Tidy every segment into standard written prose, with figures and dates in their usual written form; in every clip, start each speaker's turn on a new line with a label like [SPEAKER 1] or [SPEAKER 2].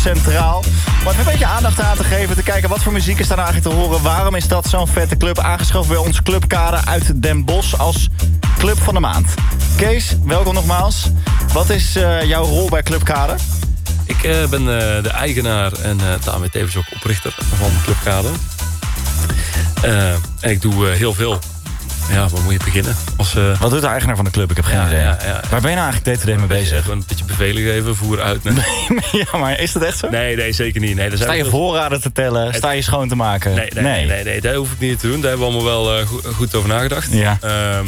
[SPEAKER 1] centraal. Maar even een beetje aandacht aan te geven, te kijken wat voor muziek is daar nou eigenlijk te horen. Waarom is dat zo'n vette club? Aangeschoven bij ons Clubkade uit Den Bosch als Club van de Maand. Kees, welkom nogmaals. Wat is jouw rol bij Clubkade?
[SPEAKER 2] Ik ben de eigenaar en daarmee tevens ook oprichter van Clubkade. En ik doe heel veel. Ja, waar moet je beginnen?
[SPEAKER 1] Wat doet de eigenaar van de club? Ik heb geen idee.
[SPEAKER 2] Ja.
[SPEAKER 1] Waar ben je nou eigenlijk day-to-day mee bezig?
[SPEAKER 2] Een beetje bevelen geven, voer uit. Nee.
[SPEAKER 1] Ja, maar is dat echt zo?
[SPEAKER 2] Nee, zeker niet. Nee,
[SPEAKER 1] sta je voorraden te tellen? Sta je schoon te maken?
[SPEAKER 2] Nee, dat hoef ik niet te doen. Daar hebben we allemaal wel goed over nagedacht.
[SPEAKER 1] Ja.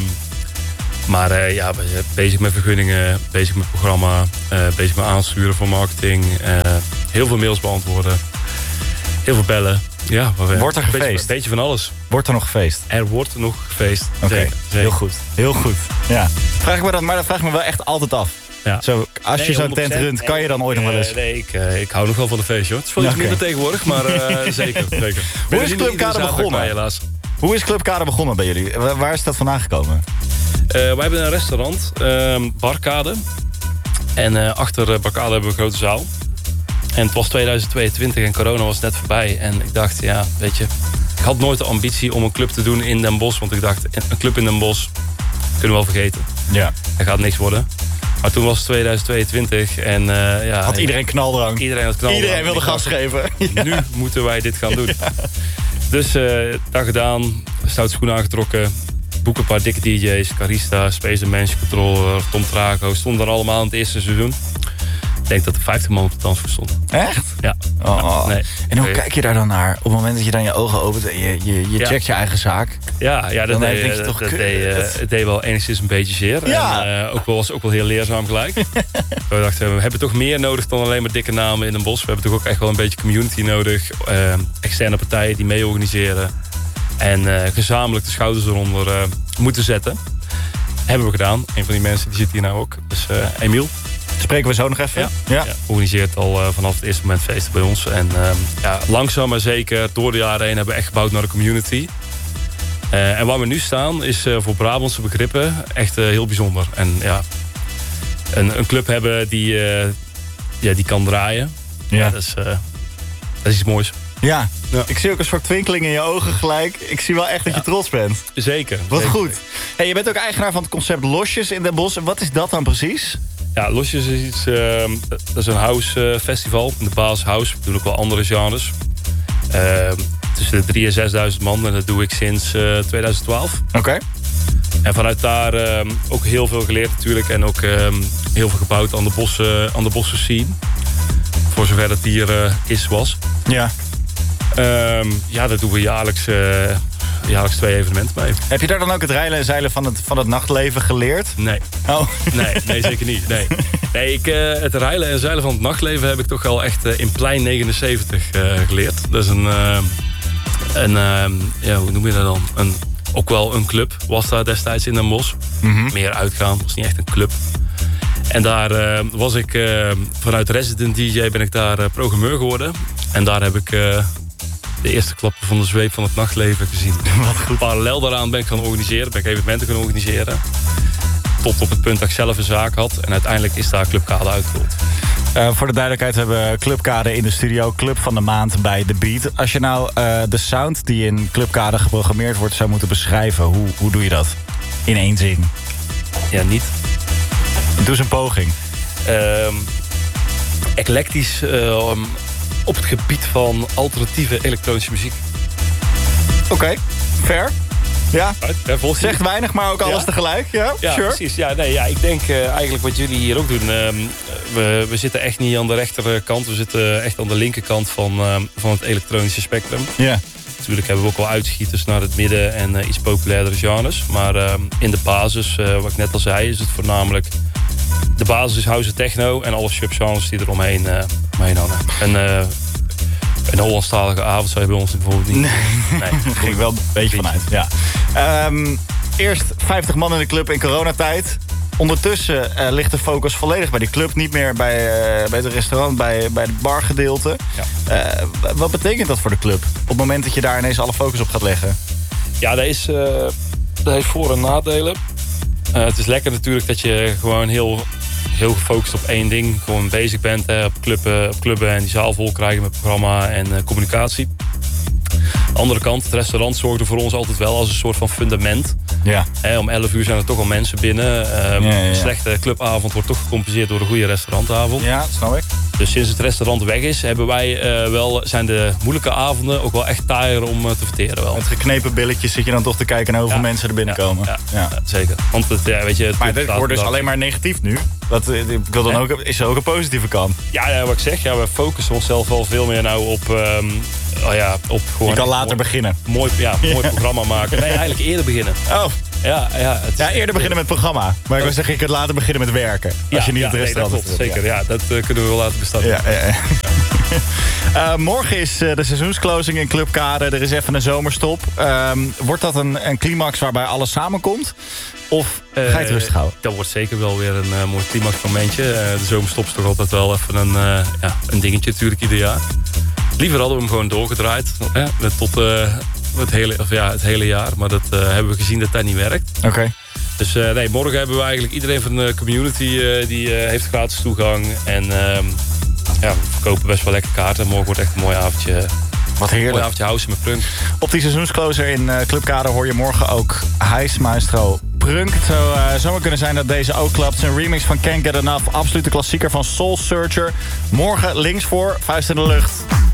[SPEAKER 2] Maar we zijn bezig met vergunningen, bezig met programma, bezig met aansturen van marketing. Heel veel mails beantwoorden, heel veel bellen. Ja,
[SPEAKER 1] wordt er gefeest?
[SPEAKER 2] Een beetje van alles.
[SPEAKER 1] Wordt er nog gefeest?
[SPEAKER 2] Er wordt nog gefeest.
[SPEAKER 1] Oké, heel goed. Heel goed. Ja. Maar dat vraag ik me wel echt altijd af.
[SPEAKER 2] Ja.
[SPEAKER 1] Zo, als je zo'n tent runt, kan je dan ooit nog wel eens...
[SPEAKER 2] Nee, ik hou nog wel van de feestje, hoor. Het is wel iets minder tegenwoordig, maar zeker.
[SPEAKER 1] Hoe is Clubkade begonnen? Hoe is Clubkade begonnen bij jullie? Waar is dat vandaan gekomen?
[SPEAKER 2] Wij hebben een restaurant, Barkade. En achter Barkade hebben we een grote zaal. En het was 2022 en corona was net voorbij. En ik dacht, ja, weet je... Ik had nooit de ambitie om een club te doen in Den Bosch. Want ik dacht, een club in Den Bosch kunnen we wel vergeten.
[SPEAKER 1] Ja.
[SPEAKER 2] Er gaat niks worden. Maar toen was het 2022 en
[SPEAKER 1] had iedereen knaldrang.
[SPEAKER 2] Iedereen
[SPEAKER 1] wilde gas geven.
[SPEAKER 2] Ja. Nu moeten wij dit gaan doen. Ja. Dus dat gedaan, stoute schoenen aangetrokken. Boeken een paar dikke DJ's, Carista, Space Dimension Controller, Tom Traco. Stonden er allemaal in het eerste seizoen. Ik denk dat er 50 man op de dansvloer stonden.
[SPEAKER 1] Echt?
[SPEAKER 2] Ja.
[SPEAKER 1] Oh. Nee. En hoe kijk je daar dan naar? Op het moment dat je dan je ogen opent en je checkt je eigen zaak.
[SPEAKER 2] Ja, dat deed wel enigszins een beetje zeer.
[SPEAKER 1] Ja.
[SPEAKER 2] En was ook wel heel leerzaam gelijk. We dachten, we hebben toch meer nodig dan alleen maar dikke namen in een bos. We hebben toch ook echt wel een beetje community nodig. Externe partijen die mee organiseren. En gezamenlijk de schouders eronder moeten zetten. Hebben we gedaan. Een van die mensen die zit hier nou ook. Dus Emiel.
[SPEAKER 1] Spreken we zo nog even?
[SPEAKER 2] Ja. Organiseert al vanaf het eerste moment feesten bij ons. En langzaam maar zeker door de jaren heen hebben we echt gebouwd naar de community. En waar we nu staan is voor Brabantse begrippen echt heel bijzonder. En ja, een club hebben die kan draaien.
[SPEAKER 1] Ja.
[SPEAKER 2] Dat is iets moois.
[SPEAKER 1] Ja. Ik zie ook een soort twinkeling in je ogen gelijk. Ik zie wel echt dat je trots bent.
[SPEAKER 2] Zeker.
[SPEAKER 1] Wat
[SPEAKER 2] zeker.
[SPEAKER 1] goed. Hey, je bent ook eigenaar van het concept Losjes in Den Bosch. Wat is dat dan precies?
[SPEAKER 2] Ja, Losjes is iets... dat is een house festival. In de basis house. We doen ook wel andere genres. Tussen de 3.000 en 6.000 man. En dat doe ik sinds 2012.
[SPEAKER 1] Oké.
[SPEAKER 2] En vanuit daar ook heel veel geleerd natuurlijk. En ook heel veel gebouwd aan de Bosse scene. Voor zover dat hier was.
[SPEAKER 1] Ja.
[SPEAKER 2] Dat doen we jaarlijks 2 evenementen mee.
[SPEAKER 1] Heb je daar dan ook het rijlen en zeilen van het nachtleven geleerd?
[SPEAKER 2] Nee.
[SPEAKER 1] Oh.
[SPEAKER 2] Nee, zeker niet. Nee, het rijlen en zeilen van het nachtleven heb ik toch al echt in Plein 79 geleerd. Dat is hoe noem je dat dan? Ook wel een club was daar destijds in Den Bosch.
[SPEAKER 1] Mm-hmm.
[SPEAKER 2] Meer uitgaan, was niet echt een club. En daar was ik vanuit resident DJ ben ik daar programmeur geworden. En daar heb ik de eerste klappen van de zweep van het nachtleven gezien.
[SPEAKER 1] Wat goed.
[SPEAKER 2] Parallel daaraan ben ik gaan organiseren, ben ik evenementen gaan organiseren. Tot op het punt dat ik zelf een zaak had. En uiteindelijk is daar Clubkade uitgerold.
[SPEAKER 1] Voor de duidelijkheid hebben we Clubkade in de studio. Club van de maand bij The Beat. Als je nou de sound die in Clubkade geprogrammeerd wordt zou moeten beschrijven. Hoe doe je dat? In 1 zin.
[SPEAKER 2] Ja, niet.
[SPEAKER 1] Doe eens een poging.
[SPEAKER 2] Eclectisch op het gebied van alternatieve elektronische muziek.
[SPEAKER 1] Oké, fair. Ja,
[SPEAKER 2] zegt
[SPEAKER 1] weinig, maar ook alles tegelijk. Ja, sure.
[SPEAKER 2] Precies. Ik denk eigenlijk wat jullie hier ook doen. We zitten echt niet aan de rechterkant. We zitten echt aan de linkerkant van het elektronische spectrum.
[SPEAKER 1] Ja.
[SPEAKER 2] Natuurlijk hebben we ook wel uitschieters naar het midden en iets populairdere genres. Maar in de basis, wat ik net al zei, is het voornamelijk... De basis is house en techno en alle subgenres die er omheen hangen. Een Hollandstalige avond zou je bij ons bijvoorbeeld niet... Nee,
[SPEAKER 1] daar ging ik wel een beetje vanuit. Ja. Eerst 50 man in de club in coronatijd. Ondertussen ligt de focus volledig bij die club. Niet meer bij het restaurant, bij het bargedeelte. Ja. Wat betekent dat voor de club? Op het moment dat je daar ineens alle focus op gaat leggen?
[SPEAKER 2] Ja, dat heeft voor- en nadelen. Het is lekker natuurlijk dat je gewoon heel heel gefocust op één ding. Gewoon bezig bent op clubben en die zaal vol krijgen met programma en communicatie. Aan de andere kant, het restaurant zorgde voor ons altijd wel als een soort van fundament.
[SPEAKER 1] Ja.
[SPEAKER 2] Om 11 uur zijn er toch al mensen binnen. Een slechte clubavond wordt toch gecompenseerd door een goede restaurantavond.
[SPEAKER 1] Ja, dat snap ik.
[SPEAKER 2] Dus sinds het restaurant weg is, zijn de moeilijke avonden ook wel echt taaier om te verteren. Wel.
[SPEAKER 1] Met geknepen billetjes zit je dan toch te kijken naar hoeveel mensen er binnenkomen.
[SPEAKER 2] Ja, zeker. Want weet je,
[SPEAKER 1] maar dit wordt dus alleen maar negatief nu. Ik wil dan ook, is er ook een positieve kant?
[SPEAKER 2] Ja, wat ik zeg, we focussen onszelf wel veel meer nou op gewoon...
[SPEAKER 1] Je kan later beginnen.
[SPEAKER 2] Mooi programma maken. Nee, eigenlijk eerder beginnen.
[SPEAKER 1] Oh.
[SPEAKER 2] Ja,
[SPEAKER 1] eerder beginnen met programma. Maar ik wil zeggen, je kunt later beginnen met werken. Als je niet het restaurant
[SPEAKER 2] dat klopt, zeker. Ja, dat kunnen we wel laten bestaan.
[SPEAKER 1] Morgen is de seizoensclosing in Club Kade. Er is even een zomerstop. Wordt dat een climax waarbij alles samenkomt? Of ga je het rustig houden?
[SPEAKER 2] Dat wordt zeker wel weer een mooi climaxmomentje. De zomerstop is toch altijd wel even een dingetje natuurlijk ieder jaar. Liever hadden we hem gewoon doorgedraaid. Tot het hele jaar. Maar dat hebben we gezien dat dat niet werkt.
[SPEAKER 1] Oké.
[SPEAKER 2] Dus morgen hebben we eigenlijk iedereen van de community die heeft gratis toegang. En we verkopen best wel lekker kaarten. Morgen wordt echt een mooi avondje.
[SPEAKER 1] Wat heerlijk.
[SPEAKER 2] Een mooi avondje house met Prunk.
[SPEAKER 1] Op die seizoenscloser in Club Kade hoor je morgen ook Heis Maestro Prunk. Het zou zomaar kunnen zijn dat deze ook klapt. Een remix van Can't Get Enough. Absolute klassieker van Soul Searcher. Morgen links voor, vuist in de lucht.